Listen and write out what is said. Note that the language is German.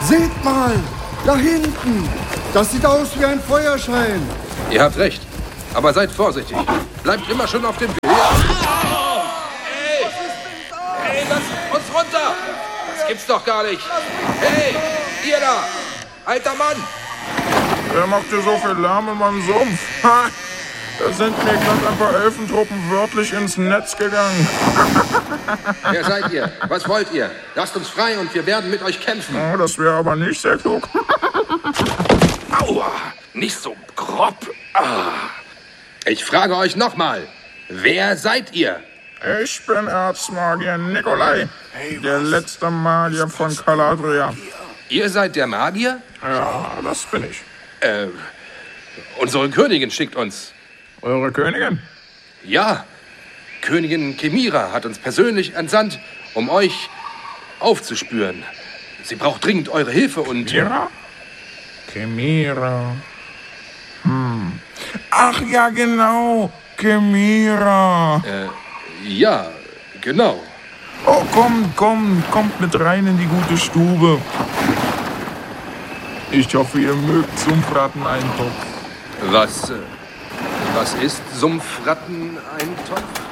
Seht mal, da hinten. Das sieht aus wie ein Feuerschein. Ihr habt recht, aber seid vorsichtig. Bleibt immer schon auf dem Weg. Hey, lasst uns runter! Das gibt's doch gar nicht. Hey, ihr da! Alter Mann! Wer macht hier so viel Lärm in meinem Sumpf? Ha! Da sind mir gerade ein paar Elfentruppen wörtlich ins Netz gegangen. Wer seid ihr? Was wollt ihr? Lasst uns frei und wir werden mit euch kämpfen. Oh, das wäre aber nicht sehr klug. Aua! Nicht so grob. Ich frage euch nochmal. Wer seid ihr? Ich bin Erzmagier Nikolai, der letzte Magier von Caladria. Ihr seid der Magier? Ja, das bin ich. Unsere Königin schickt uns. Eure Königin? Ja, Königin Chimera hat uns persönlich entsandt, um euch aufzuspüren. Sie braucht dringend eure Hilfe und... Chimera. Ach ja, genau. Chimera. Ja, genau. Oh, kommt mit rein in die gute Stube. Ich hoffe, ihr mögt Sumpfratteneintopf. Was ist Sumpfratteneintopf?